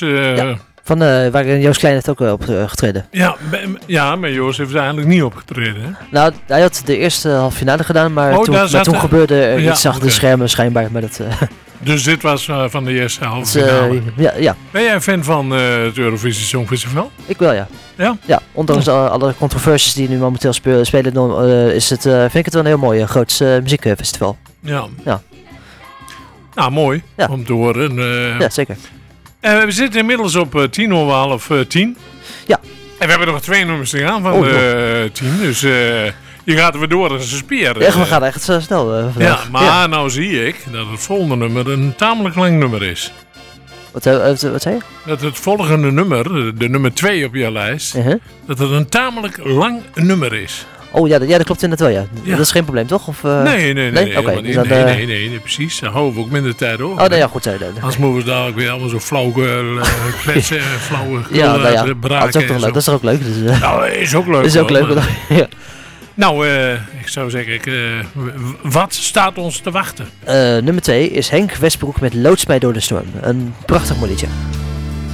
Waar Joost Klein heeft ook op getreden. Ja, maar Joost heeft eigenlijk niet opgetreden. Hè? Nou, hij had de eerste halve finale gedaan, maar toen gebeurde er iets achter de schermen schijnbaar. Maar dat, dus dit was van de eerste halve finale? Ja. Ben jij fan van het Eurovisie Songfestival? Ik wel, ja. Ja? Ja, ondanks alle controversies die nu momenteel spelen, vind ik het wel een heel mooi groot muziekfestival. Ja. Nou, mooi om te horen. Ja, zeker. We zitten inmiddels op 10:10. Ja. En we hebben nog 2 nummers te gaan van 10. Dus je gaat er weer door als een spier. Echt, we gaan echt snel vandaag. Ja, maar nou zie ik dat het volgende nummer een tamelijk lang nummer is. Wat zei je? Dat het volgende nummer, de nummer 2 op je lijst, dat het een tamelijk lang nummer is. Oh ja, dat klopt inderdaad wel, ja. Dat is geen probleem, toch? Of, Nee? Oké, dus nee, precies. Daar houden we ook minder tijd over. Oh, nee, ja, goed. Anders moeten we dadelijk weer allemaal zo flauw kletsen, flauwe braken. Dat is toch ook leuk? Dus, nou, is ook leuk. Is ook leuk. Ja. Nou, ik zou zeggen, wat staat ons te wachten? Nummer 2 is Henk Westbroek met Loods mij door de storm. Een prachtig mooi liedje.